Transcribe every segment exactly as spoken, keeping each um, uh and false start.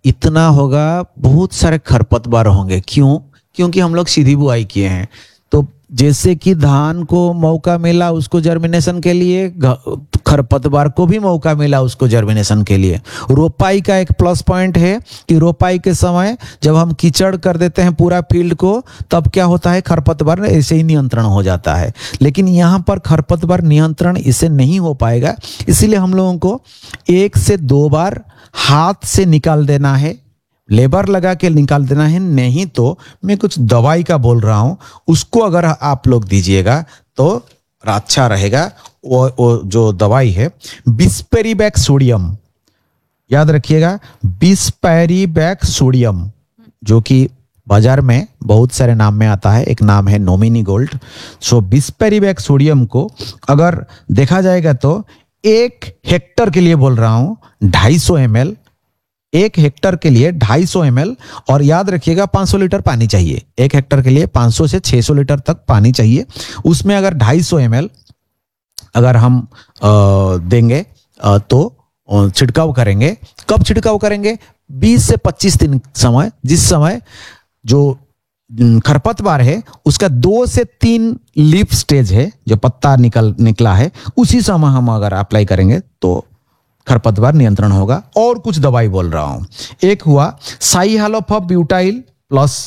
इतना होगा, बहुत सारे खरपतवार होंगे। क्यों? क्योंकि हम लोग सीधी बुआई किए हैं। तो जैसे कि धान को मौका मिला उसको जर्मिनेशन के लिए, खरपतवार को भी मौका मिला उसको जर्मिनेशन के लिए। रोपाई का एक प्लस पॉइंट है कि रोपाई के समय जब हम कीचड़ कर देते हैं पूरा फील्ड को, तब क्या होता है, खरपतवार ऐसे ही नियंत्रण हो जाता है। लेकिन यहाँ पर खरपतवार नियंत्रण इससे नहीं हो पाएगा, इसीलिए हम लोगों को एक से दो बार हाथ से निकाल देना है, लेबर लगा के निकाल देना है। नहीं तो मैं कुछ दवाई का बोल रहा हूं, उसको अगर आप लोग दीजिएगा तो अच्छा रहेगा। वो, वो जो दवाई है बिस्पेरिबैक सोडियम, याद रखिएगा, बिस्पेरिबैक सोडियम, जो कि बाजार में बहुत सारे नाम में आता है। एक नाम है नोमिनी गोल्ड। सो बिस्पेरिबैक सोडियम को अगर देखा जाएगा तो एक हेक्टर के लिए बोल रहा हूं ढाई सौ एम एल, एक हेक्टर के लिए ढाई सौ एम एल, और याद रखिएगा पाँच सौ लीटर पानी चाहिए। एक हेक्टर के लिए पाँच सौ से छह सौ लीटर तक पानी चाहिए। उसमें अगर ढाई सौ एम एल अगर हम आ, देंगे आ, तो छिड़काव करेंगे। कब छिड़काव करेंगे? बीस से पच्चीस दिन समय, जिस समय जो खरपतवार है उसका दो से तीन लीफ स्टेज है, जो पत्ता निकल निकला है, उसी समय हम अगर अप्लाई करेंगे तो खरपतवार नियंत्रण होगा। और कुछ दवाई बोल रहा हूं, एक हुआ साइहालोफॉप ब्यूटाइल प्लस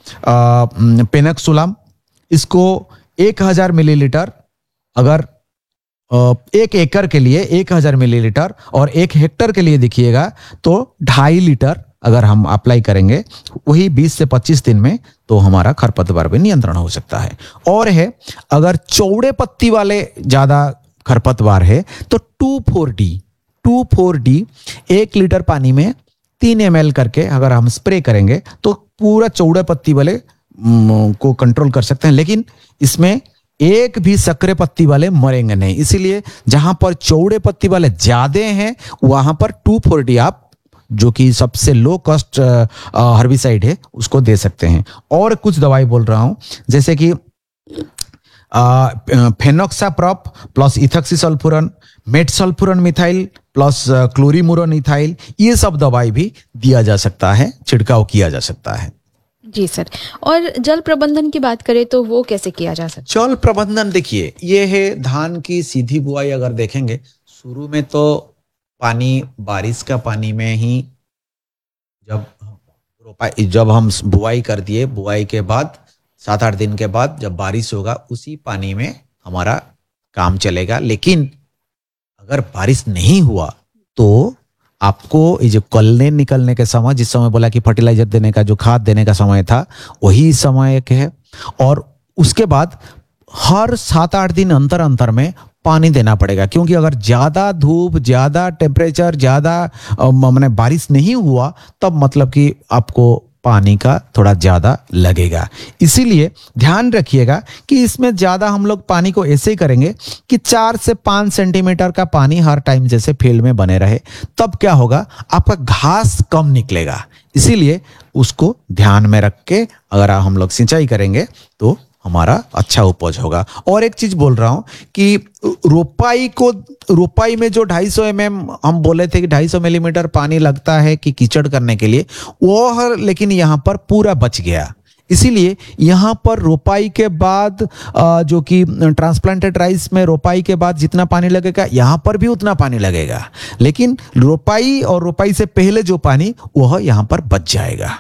पेनक्सुलाम। इसको एक हजार मिलीलीटर अगर आ, एक एकड़ के लिए एक हजार मिलीलीटर, और एक हेक्टर के लिए देखिएगा तो ढाई लीटर अगर हम अप्लाई करेंगे वही बीस से पच्चीस दिन में, तो हमारा खरपतवार पे नियंत्रण हो सकता है। और है, अगर चौड़े पत्ती वाले ज्यादा खरपतवार है तो to four D to four D एक लीटर पानी में तीन एम एल करके अगर हम स्प्रे करेंगे तो पूरा चौड़े पत्ती वाले को कंट्रोल कर सकते हैं। लेकिन इसमें एक भी सक्रिय पत्ती वाले मरेंगे नहीं, इसीलिए जहां पर चौड़े पत्ती वाले ज्यादा हैं वहां पर टू फोर डी आप, जो कि सबसे लो कॉस्ट हर्बिसाइड है, उसको दे सकते हैं। और कुछ दवाई बोल रहा हूं, जैसे कि फेनोक्साप्रॉप प्लस इथॉक्सीसल्फुरन, मेटसल्फुरन मिथाइल प्लस क्लोरीमुरन इथाइल, ये सब दवाई भी दिया जा सकता है, छिड़काव किया जा सकता है। जी सर। और जल प्रबंधन की बात करें तो वो कैसे किया जा सकता है? जल प्रबंधन देखिए, ये है धान की सीधी बुआई। अगर देखेंगे शुरू में तो पानी बारिश का पानी में ही, जब रोपाई जब हम बुआई कर दिए, बुआई के बाद सात आठ दिन के बाद जब बारिश होगा उसी पानी में हमारा काम चलेगा। लेकिन अगर बारिश नहीं हुआ तो आपको ये जो कलने निकलने के समय, जिस समय बोला कि फर्टिलाइजर देने का, जो खाद देने का समय था, वही समय एक है। और उसके बाद हर सात आठ दिन अंतर अंतर में पानी देना पड़ेगा, क्योंकि अगर ज्यादा धूप, ज्यादा टेम्परेचर, ज्यादा माने बारिश नहीं हुआ तब मतलब कि आपको पानी का थोड़ा ज्यादा लगेगा। इसीलिए ध्यान रखिएगा कि इसमें ज्यादा हम लोग पानी को ऐसे ही करेंगे कि चार से पांच सेंटीमीटर का पानी हर टाइम जैसे फील्ड में बने रहे। तब क्या होगा, आपका घास कम निकलेगा। इसीलिए उसको ध्यान में रख के अगर हम लोग सिंचाई करेंगे तो हमारा अच्छा उपज होगा। और एक चीज बोल रहा हूं कि रोपाई को रोपाई में जो ढाई सौ एम एम हम बोले थे कि ढाई सौ मिलीमीटर पानी लगता है कि कीचड़ करने के लिए, वो लेकिन यहाँ पर पूरा बच गया। इसीलिए यहाँ पर रोपाई के बाद जो कि ट्रांसप्लांटेड राइस में रोपाई के बाद जितना पानी लगेगा यहाँ पर भी उतना पानी लगेगा, लेकिन रोपाई और रोपाई से पहले जो पानी वह यहाँ पर बच जाएगा।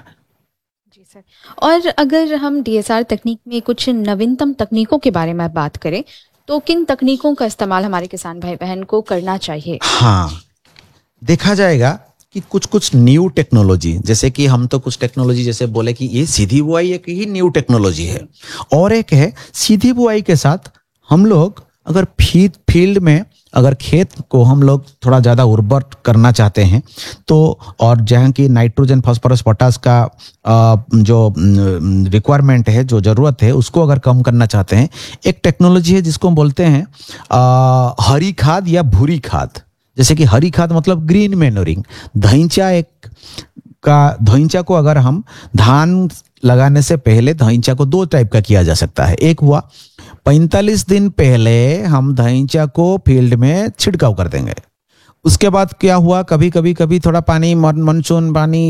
और अगर हम डी एस आर तकनीक में कुछ नवीनतम तकनीकों के बारे में बात करें तो किन तकनीकों का इस्तेमाल हमारे किसान भाई बहन को करना चाहिए? हाँ, देखा जाएगा कि कुछ कुछ न्यू टेक्नोलॉजी, जैसे कि हम तो कुछ टेक्नोलॉजी जैसे बोले कि ये सीधी बुआई एक ही न्यू टेक्नोलॉजी है, और एक है सीधी बुआई के साथ हम लोग अगर फील्ड फील्ड में अगर खेत को हम लोग थोड़ा ज़्यादा उर्वर करना चाहते हैं तो, और जहाँ की नाइट्रोजन, फास्फोरस, पोटास का जो रिक्वायरमेंट है, जो ज़रूरत है, उसको अगर कम करना चाहते हैं, एक टेक्नोलॉजी है जिसको हम बोलते हैं आ, हरी खाद या भूरी खाद। जैसे कि हरी खाद मतलब ग्रीन मैन्योरिंग। धइंचा एक का धइंचा को अगर हम धान लगाने से पहले धइंचा को दो टाइप का किया जा सकता है। एक हुआ पैंतालीस दिन पहले हम धइंचा को फील्ड में छिड़काव कर देंगे। उसके बाद क्या हुआ, कभी कभी कभी थोड़ा पानी मानसून पानी